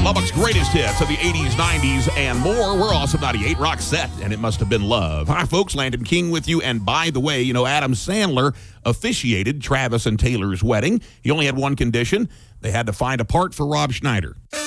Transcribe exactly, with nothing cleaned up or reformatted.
Lubbock's greatest hits of the eighties, nineties, and more. We're Awesome ninety-eight Rock Set, and It Must Have Been Love. Hi, folks. Landon King with you. And by the way, you know, Adam Sandler officiated Travis and Taylor's wedding. He only had one condition. They had to find a part for Rob Schneider.